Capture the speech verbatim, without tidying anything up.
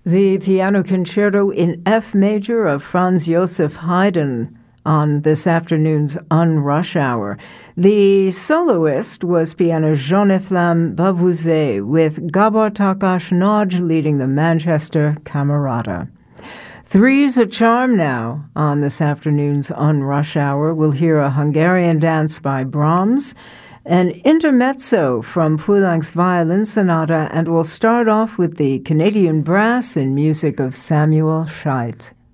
The piano concerto in F major of Franz Joseph Haydn on this afternoon's On Rush Hour. The soloist was pianist Jean-Efflam Bavouzet, with Gabor Takács Nagy leading the Manchester Camerata. Three's a charm now on this afternoon's On Rush Hour. We'll hear a Hungarian dance by Brahms, an intermezzo from Poulenc's Violin Sonata, and we'll start off with the Canadian Brass in music of Samuel Scheidt.